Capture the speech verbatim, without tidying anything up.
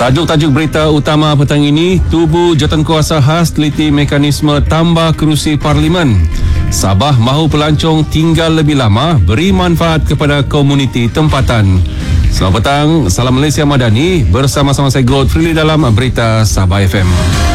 Tajuk-tajuk berita utama petang ini, tubuh jawatankuasa khas teliti mekanisme tambah kerusi Parlimen. Sabah mahu pelancong tinggal lebih lama, beri manfaat kepada komuniti tempatan. Selamat petang, salam Malaysia Madani, bersama-sama saya Godfrey dalam Berita Sabah F M.